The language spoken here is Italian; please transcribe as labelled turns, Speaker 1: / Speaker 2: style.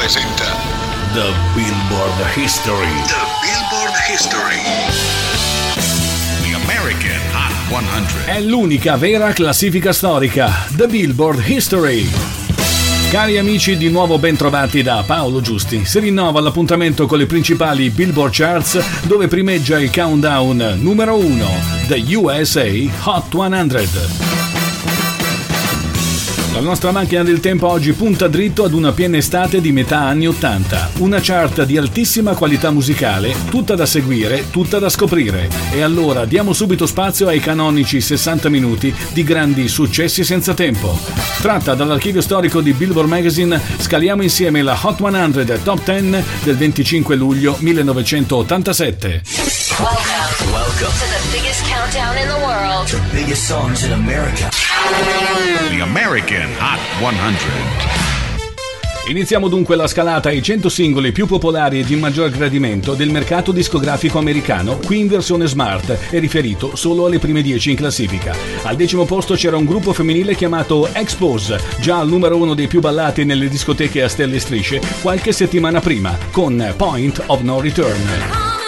Speaker 1: presenta
Speaker 2: The Billboard History.
Speaker 1: The Billboard History. The American Hot 100.
Speaker 2: È l'unica vera classifica storica, The Billboard History. Cari amici, di nuovo ben trovati da Paolo Giusti. Si rinnova l'appuntamento con le principali Billboard Charts, dove primeggia il countdown numero 1, The USA Hot 100. La nostra macchina del tempo oggi punta dritto ad una piena estate di metà anni 80. Una chart di altissima qualità musicale, tutta da seguire, tutta da scoprire. E allora diamo subito spazio ai canonici 60 minuti di grandi successi senza tempo. Tratta dall'archivio storico di Billboard Magazine, scaliamo insieme la Hot 100 Top 10 del 25 luglio 1987.
Speaker 3: Welcome to the biggest countdown in the world.
Speaker 4: The biggest songs in America.
Speaker 1: The American Hot 100.
Speaker 2: Iniziamo dunque la scalata ai 100 singoli più popolari e di maggior gradimento del mercato discografico americano, qui in versione smart e riferito solo alle prime 10 in classifica. Al 10° posto c'era un gruppo femminile chiamato Expose, già al numero 1 dei più ballati nelle discoteche a stelle e strisce qualche settimana prima, con Point of No Return.